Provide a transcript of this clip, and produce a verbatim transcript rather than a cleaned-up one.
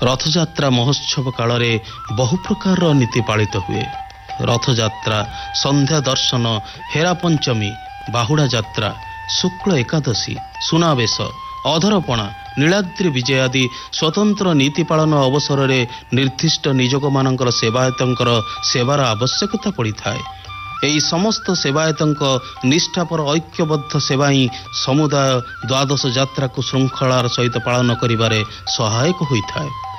रथयात्रा महोत्सव काल में बहु प्रकार नीति पालित हुए। रथयात्रा, संध्या दर्शन, हेरा पंचमी, बाहुड़ा यात्रा, शुक्ल एकादशी, सुनावेश, अधरपणा, नीलाद्रि विजय आदि स्वतंत्र नीति पालन अवसर में निर्दिष्ट निजोग मानकर सेवायतंकर सेवार आवश्यकता पड़ी थाए। एही समस्त सेवायतंक निष्ठा पर ऐक्यबद्ध सेवा ही समुदाय द्वादश यात्रा को श्रृंखलार सहित पालन करिबारे सहायक होइथाए।